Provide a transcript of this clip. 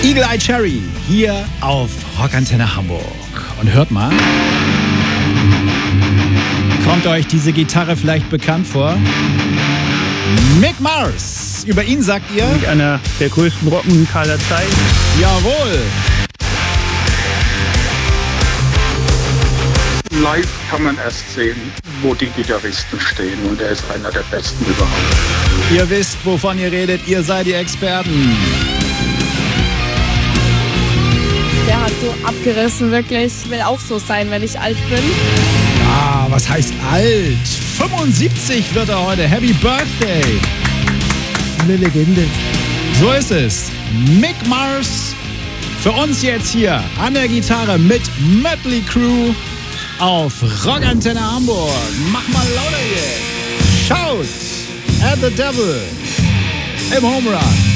Eagle Eye Cherry hier auf Rockantenne Hamburg. Und hört mal, kommt euch diese Gitarre vielleicht bekannt vor? Mick Mars. Über ihn sagt ihr? Einer der größten Rockmusiker aller Zeiten. Jawohl. Live kann man erst sehen, wo die Gitarristen stehen, und er ist einer der besten überhaupt. Ihr wisst, wovon ihr redet, ihr seid die Experten. Der hat so abgerissen, wirklich. Ich will auch so sein, wenn ich alt bin. Ah, was heißt alt? 75 wird er heute. Happy Birthday. Eine Legende. So ist es. Mick Mars für uns jetzt hier an der Gitarre mit Mötley Crüe auf Rockantenne Hamburg. Mach mal lauter jetzt. Shout at the devil im Home Run.